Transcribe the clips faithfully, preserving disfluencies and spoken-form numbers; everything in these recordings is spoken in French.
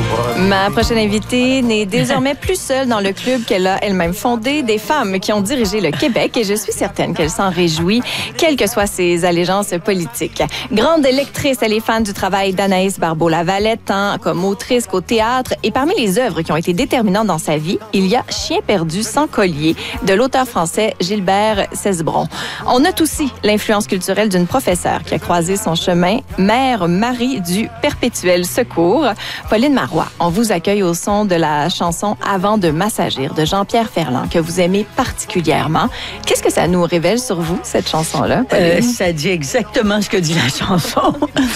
Ma prochaine invitée n'est désormais plus seule dans le club qu'elle a elle-même fondé, des femmes qui ont dirigé le Québec, et je suis certaine qu'elle s'en réjouit, quelles que soient ses allégeances politiques. Grande lectrice, elle est fan du travail d'Anaïs Barbeau-Lavalette, tant comme autrice qu'au théâtre, et parmi les œuvres qui ont été déterminantes dans sa vie, il y a Chien perdu sans collier, de l'auteur français Gilbert Cesbron. On note aussi l'influence culturelle d'une professeure qui a croisé son chemin, Mère Marie du Perpétuel Secours. Pauline Marois, on vous accueille au son de la chanson « Avant de m'assagir » de Jean-Pierre Ferland, que vous aimez particulièrement. Qu'est-ce que ça nous révèle sur vous, cette chanson-là, Pauline? Euh, ça dit exactement ce que dit la chanson.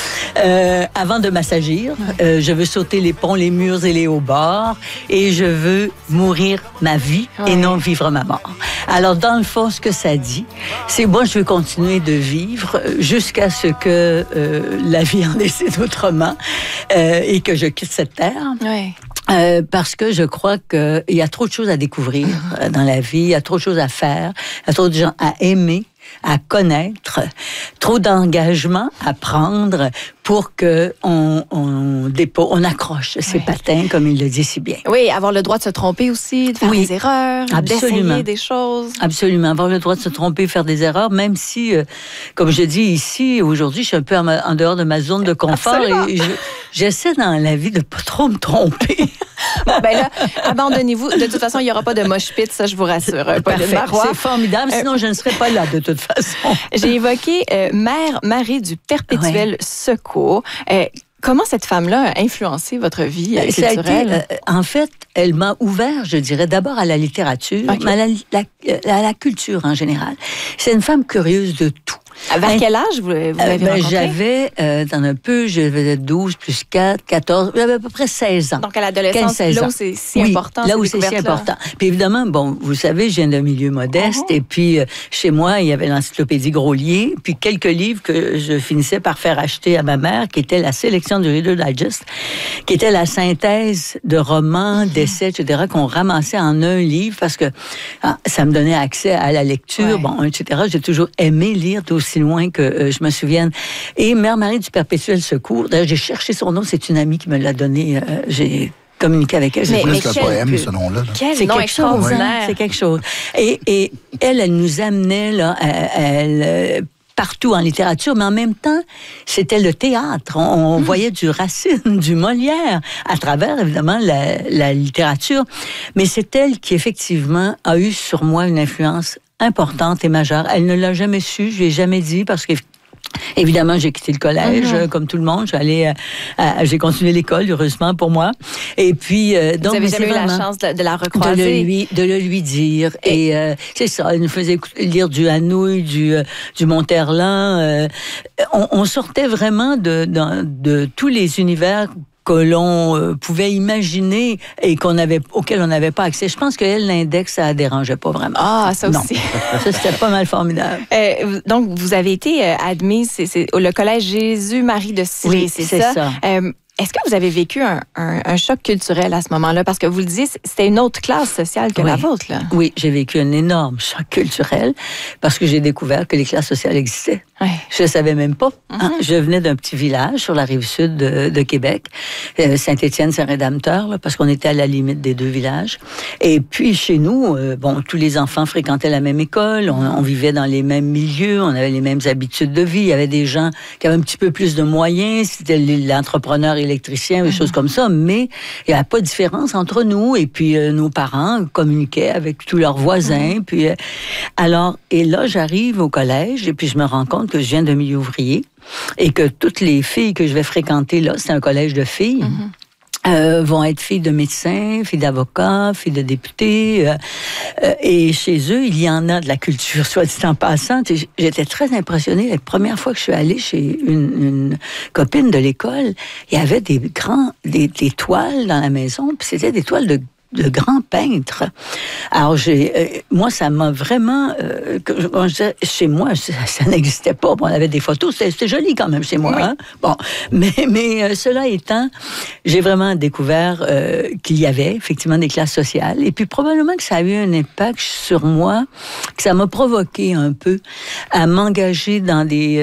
euh, avant de m'assagir, euh, je veux sauter les ponts, les murs et les hauts-bords, et je veux mourir ma vie ouais. et non vivre ma mort. Alors, dans le fond, ce que ça dit, c'est moi, je veux continuer de vivre jusqu'à ce que euh, la vie en décide autrement euh, et que je quitte cette terre. Oui. Euh, parce que je crois qu'il y a trop de choses à découvrir euh, dans la vie, il y a trop de choses à faire, il y a trop de gens à aimer, à connaître, trop d'engagement à prendre pour que on, on dépose, on accroche ses oui. patins, comme il le dit si bien. Oui, avoir le droit de se tromper aussi, de faire oui. des erreurs, d'essayer des choses. Absolument, avoir le droit de se tromper, faire des erreurs, même si, euh, comme je dis ici, aujourd'hui, je suis un peu en, en dehors de ma zone de confort. Absolument. Et je, j'essaie dans la vie de pas trop me tromper. Bon, ben là, abandonnez-vous. De toute façon, il n'y aura pas de moche pit, ça, je vous rassure. Pauline Marois. C'est formidable, sinon euh, je ne serais pas là, de toute façon. J'ai évoqué euh, Mère Marie du Perpétuel ouais. Secours. Euh, Comment cette femme-là a influencé votre vie euh, culturelle? Ça a été, euh, en fait, elle m'a ouvert, je dirais, d'abord à la littérature, okay. mais à la, la, à la culture en général. C'est une femme curieuse de tout. Vers hein? quel âge vous, vous l'avez ben, rencontrée? J'avais, euh, dans un peu, j'avais douze plus quatre, quatorze, j'avais à peu près seize ans. Donc, à l'adolescence, là où c'est si oui, important. là où c'est si important. Puis évidemment, bon, vous savez, je viens d'un milieu modeste, uh-huh. et puis euh, chez moi, il y avait l'encyclopédie Grolier, puis quelques livres que je finissais par faire acheter à ma mère, qui était la sélection du Reader Digest, qui était la synthèse de romans, uh-huh. d'essais, et cetera, qu'on ramassait en un livre, parce que ah, ça me donnait accès à la lecture, ouais. bon, et cetera. J'ai toujours aimé lire aussi loin que euh, je me souvienne. Et Mère Marie du Perpétuel Secours, d'ailleurs, j'ai cherché son nom, c'est une amie qui me l'a donné, euh, j'ai communiqué avec elle. C'est plus qu'un poème, ce nom-là. Là. Quel c'est nom quelque chose, hein, c'est quelque chose. Et, et elle, elle nous amenait, là, elle... elle partout en littérature, mais en même temps, c'était le théâtre. On, on mmh. voyait du Racine, du Molière, à travers, évidemment, la, la littérature. Mais c'est elle qui, effectivement, a eu sur moi une influence importante et majeure. Elle ne l'a jamais su, je lui ai jamais dit, parce que évidemment, j'ai quitté le collège, mm-hmm. comme tout le monde. J'allais, euh, j'ai continué l'école, heureusement pour moi. Et puis, euh, donc, vous avez jamais eu la chance de, de la recroiser, de le lui, de le lui dire. Et, et euh, c'est ça. Elle nous faisait lire du Hanouille, du euh, du Monterland. Euh, on, on sortait vraiment de, de de tous les univers que l'on euh, pouvait imaginer et qu'on avait, auquel on n'avait pas accès. Je pense qu'elle, l'index, ça ne dérangeait pas vraiment. Ah, ça aussi. Non. Ça, c'était pas mal formidable. Euh, donc, vous avez été euh, admise c'est, c'est, au le collège Jésus-Marie de Siré, oui, c'est, c'est ça? ça. Euh, Est-ce que vous avez vécu un, un, un choc culturel à ce moment-là? Parce que vous le disiez, c'était une autre classe sociale que oui. la vôtre, là. Oui, j'ai vécu un énorme choc culturel parce que j'ai découvert que les classes sociales existaient. Oui. Je ne savais même pas. Mm-hmm. Hein? Je venais d'un petit village sur la rive sud de, de Québec, euh, Saint-Étienne, Saint-Rédempteur, là, parce qu'on était à la limite des deux villages. Et puis, chez nous, euh, bon, tous les enfants fréquentaient la même école, on, on vivait dans les mêmes milieux, on avait les mêmes habitudes de vie. Il y avait des gens qui avaient un petit peu plus de moyens, c'était l'entrepreneur électricien, des choses comme ça, mais il n'y avait pas de différence entre nous. Et puis, euh, nos parents communiquaient avec tous leurs voisins. Puis, euh, alors, et là, j'arrive au collège et puis je me rends compte que je viens d'un milieu ouvrier et que toutes les filles que je vais fréquenter là, c'est un collège de filles. Mm-hmm. Euh, vont être filles de médecins, filles d'avocats, filles de députés. Euh, euh, et chez eux, il y en a de la culture, soit dit en passant. J'étais très impressionnée. La première fois que je suis allée chez une, une copine de l'école, il y avait des grands, des, des toiles dans la maison, puis c'était des toiles de de grands peintres. Alors, j'ai, euh, moi, ça m'a vraiment... Euh, quand je disais, chez moi, ça, ça n'existait pas. Bon, on avait des photos, c'était, c'était joli quand même chez moi. Oui. Hein? Bon, mais, mais euh, cela étant, j'ai vraiment découvert euh, qu'il y avait effectivement des classes sociales. Et puis, probablement que ça a eu un impact sur moi, que ça m'a provoqué un peu à m'engager dans des...